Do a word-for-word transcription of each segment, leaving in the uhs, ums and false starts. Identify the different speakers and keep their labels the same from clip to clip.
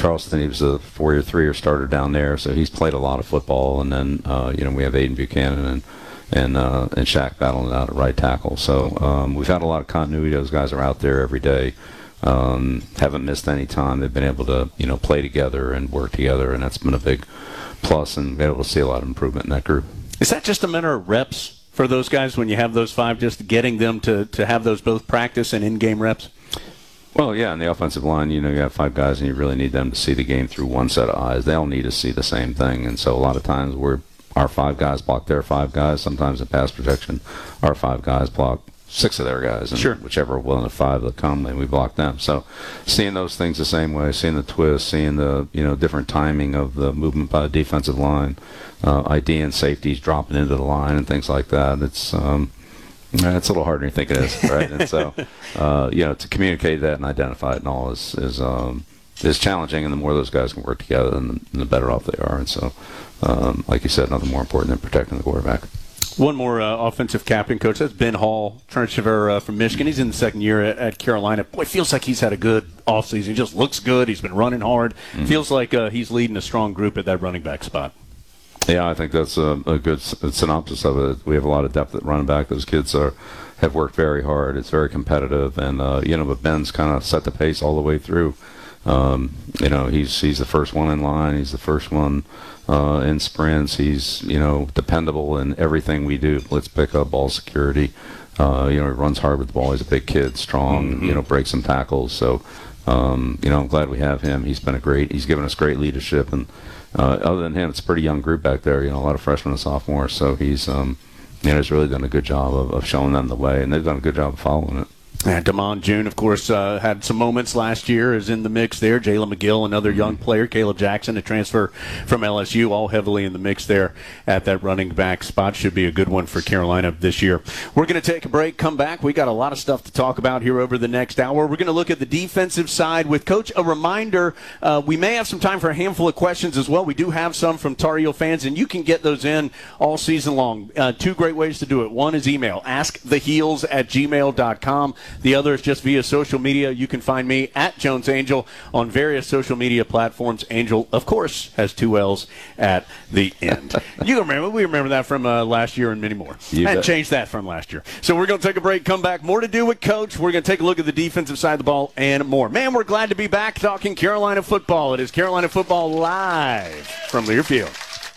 Speaker 1: Charleston, he was a four-year, three-year starter down there, so he's played a lot of football. And then, uh, you know, we have Aiden Buchanan and and uh, and Shaq battling out at right tackle. So um, we've had a lot of continuity. Those guys are out there every day. Um, haven't missed any time. They've been able to, you know, play together and work together, and that's been a big plus, and been able to see a lot of improvement in that group.
Speaker 2: Is that just a matter of reps for those guys when you have those five, just getting them to, to have those both practice and in-game reps?
Speaker 1: Well, yeah, in the offensive line, you know, you have five guys, and you really need them to see the game through one set of eyes. They all need to see the same thing, and so a lot of times we're our five guys block their five guys. Sometimes in pass protection, our five guys block six of their guys, and
Speaker 2: sure.
Speaker 1: whichever one of the five that come, and we block them. So seeing those things the same way, seeing the twist, seeing the, you know, different timing of the movement by the defensive line, uh, I D and safeties dropping into the line and things like that, it's um, it's a little harder than you think it is, right? And so, uh, you know, to communicate that and identify it and all is is um, is challenging, and the more those guys can work together, then the, the better off they are. And so, um, like you said, nothing more important than protecting the quarterback.
Speaker 2: One more uh, offensive captain, coach. That's Ben Hall, transfer uh, from Michigan. He's in the second year at, at Carolina. Boy, feels like he's had a good offseason. He just looks good. He's been running hard. Mm-hmm. Feels like uh, he's leading a strong group at that running back spot. Yeah,
Speaker 1: I think that's a, a good synopsis of it. We have a lot of depth at running back. Those kids are have worked very hard. It's very competitive, and uh, you know, but Ben's kind of set the pace all the way through. Um, you know, he's he's the first one in line. He's the first one uh, in sprints. He's, you know, dependable in everything we do. Blitz pickup, ball security. Uh, you know, he runs hard with the ball. He's a big kid, strong. Mm-hmm. You know, breaks some tackles. So, um, you know, I'm glad we have him. He's been a great. He's given us great leadership, and uh, other than him, it's a pretty young group back there. You know, a lot of freshmen and sophomores. So he's, um, you know, he's really done a good job of, of showing them the way, and they've done a good job of following it.
Speaker 2: Yeah, Damon June, of course, uh, had some moments last year, is in the mix there. Jalen McGill, another young player. Caleb Jackson, a transfer from L S U, all heavily in the mix there at that running back spot. Should be a good one for Carolina this year. We're going to take a break, come back. We got a lot of stuff to talk about here over the next hour. We're going to look at the defensive side with Coach. A reminder, uh, we may have some time for a handful of questions as well. We do have some from Tar Heel fans, and you can get those in all season long. Uh, two great ways to do it. One is email, ask the heels at gmail dot com. The other is just via social media. You can find me at Jones Angel on various social media platforms. Angel, of course, has two L's at the end. You remember, we remember that from uh, last year and many more. You I changed that from last year. So we're going to take a break, come back, more to do with Coach. We're going to take a look at the defensive side of the ball and more. Man, we're glad to be back talking Carolina football. It is Carolina football live from Learfield.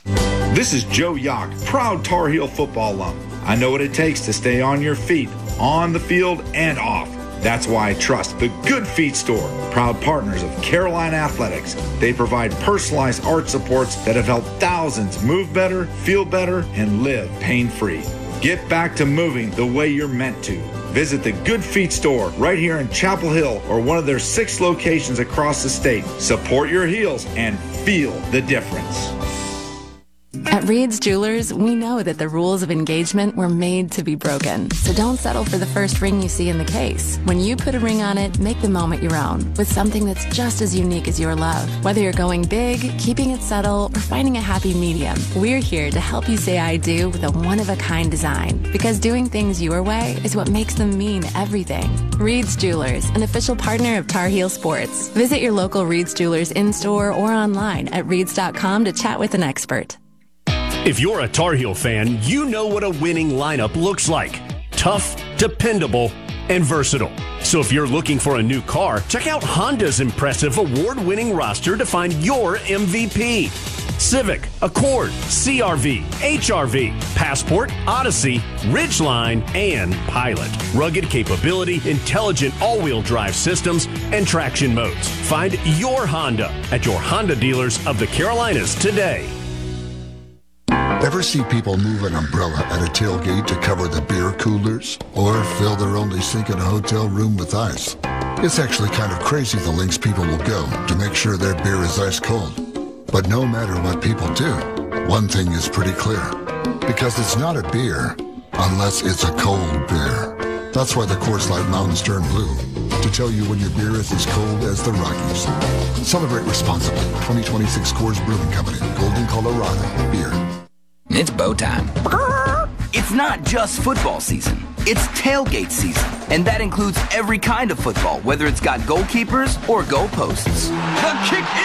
Speaker 3: This is Joe Yock, proud Tar Heel football alum. I know what it takes to stay on your feet, on the field and off. That's why I trust the Good Feet Store, proud partners of Carolina Athletics. They provide personalized art supports that have helped thousands move better, feel better, and live pain-free. Get back to moving the way you're meant to. Visit the Good Feet Store right here in Chapel Hill or one of their six locations across the state. Support your heels and feel the difference.
Speaker 4: At Reed's Jewelers, we know that the rules of engagement were made to be broken. So don't settle for the first ring you see in the case. When you put a ring on it, make the moment your own with something that's just as unique as your love. Whether you're going big, keeping it subtle, or finding a happy medium, we're here to help you say I do with a one-of-a-kind design. Because doing things your way is what makes them mean everything. Reed's Jewelers, an official partner of Tar Heel Sports. Visit your local Reed's Jewelers in-store or online at reeds dot com to chat with an expert.
Speaker 5: If you're a Tar Heel fan, you know what a winning lineup looks like. Tough, dependable, and versatile. So if you're looking for a new car, check out Honda's impressive award-winning roster to find your M V P. Civic, Accord, C R V, H R V, Passport, Odyssey, Ridgeline, and Pilot. Rugged capability, intelligent all-wheel drive systems, and traction modes. Find your Honda at your Honda dealers of the Carolinas today.
Speaker 6: Ever see people move an umbrella at a tailgate to cover the beer coolers? Or fill their only sink in a hotel room with ice? It's actually kind of crazy the lengths people will go to make sure their beer is ice cold. But no matter what people do, one thing is pretty clear. Because it's not a beer unless it's a cold beer. That's why the Coors Light Mountains turn blue. To tell you when your beer is as cold as the Rockies. Celebrate responsibly. twenty twenty-six Coors Brewing Company. Golden, Colorado. Beer.
Speaker 7: It's bow time. It's not just football season. It's tailgate season. And that includes every kind of football, whether it's got goalkeepers or goalposts. The kick